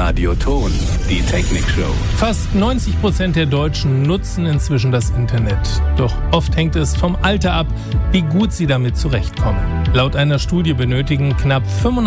Radio Ton, die Technikshow. Fast 90% der Deutschen nutzen inzwischen das Internet. Doch oft hängt es vom Alter ab, wie gut sie damit zurechtkommen. Laut einer Studie benötigen knapp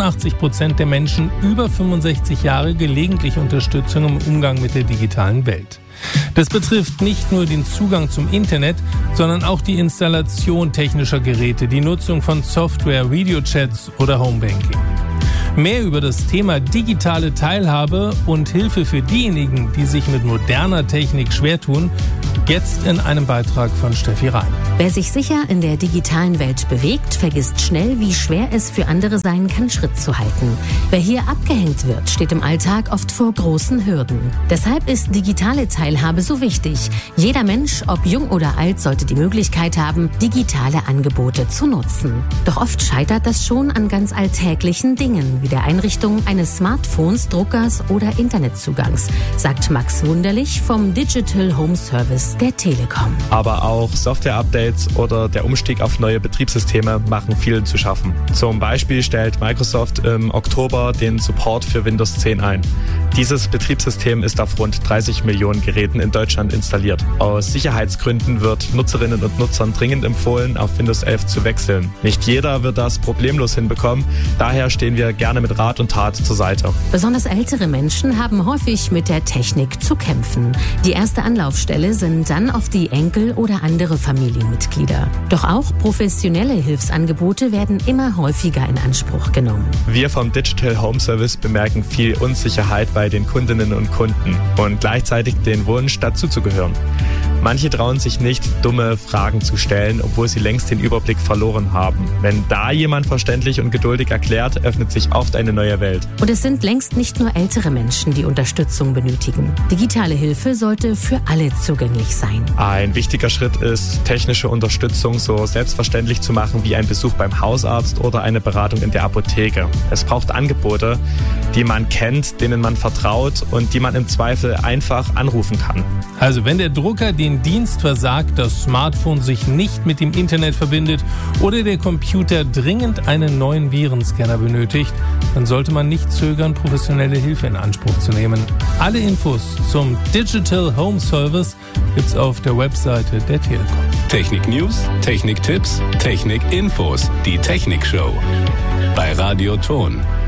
85% der Menschen über 65 Jahre gelegentlich Unterstützung im Umgang mit der digitalen Welt. Das betrifft nicht nur den Zugang zum Internet, sondern auch die Installation technischer Geräte, die Nutzung von Software, Videochats oder Homebanking. Mehr über das Thema digitale Teilhabe und Hilfe für diejenigen, die sich mit moderner Technik schwer tun, jetzt in einem Beitrag von Steffi Rein. Wer sich sicher in der digitalen Welt bewegt, vergisst schnell, wie schwer es für andere sein kann, Schritt zu halten. Wer hier abgehängt wird, steht im Alltag oft vor großen Hürden. Deshalb ist digitale Teilhabe so wichtig. Jeder Mensch, ob jung oder alt, sollte die Möglichkeit haben, digitale Angebote zu nutzen. Doch oft scheitert das schon an ganz alltäglichen Dingen, wie der Einrichtung eines Smartphones, Druckers oder Internetzugangs, sagt Max Wunderlich vom Digital Home Service der Telekom. Aber auch Software-Updates oder der Umstieg auf neue Betriebssysteme machen vielen zu schaffen. Zum Beispiel stellt Microsoft im Oktober den Support für Windows 10 ein. Dieses Betriebssystem ist auf rund 30 Millionen Geräten in Deutschland installiert. Aus Sicherheitsgründen wird Nutzerinnen und Nutzern dringend empfohlen, auf Windows 11 zu wechseln. Nicht jeder wird das problemlos hinbekommen, daher stehen wir gerne mit Rat und Tat zur Seite. Besonders ältere Menschen haben häufig mit der Technik zu kämpfen. Die erste Anlaufstelle sind dann oft die Enkel oder andere Familienmitglieder. Doch auch professionelle Hilfsangebote werden immer häufiger in Anspruch genommen. Wir vom Digital Home Service bemerken viel Unsicherheit bei den Kundinnen und Kunden und gleichzeitig den Wunsch, dazuzugehören. Manche trauen sich nicht, dumme Fragen zu stellen, obwohl sie längst den Überblick verloren haben. Wenn da jemand verständlich und geduldig erklärt, öffnet sich oft eine neue Welt. Und es sind längst nicht nur ältere Menschen, die Unterstützung benötigen. Digitale Hilfe sollte für alle zugänglich sein. Ein wichtiger Schritt ist, technische Unterstützung so selbstverständlich zu machen wie ein Besuch beim Hausarzt oder eine Beratung in der Apotheke. Es braucht Angebote, die man kennt, denen man vertraut und die man im Zweifel einfach anrufen kann. Also wenn der Drucker den Dienst versagt, das Smartphone sich nicht mit dem Internet verbindet oder der Computer dringend einen neuen Virenscanner benötigt, dann sollte man nicht zögern, professionelle Hilfe in Anspruch zu nehmen. Alle Infos zum Digital Home Service gibt's auf der Webseite der Telekom. Technik-News, Technik-Tipps, Technik-Infos, die Technikshow. Bei Radio Ton.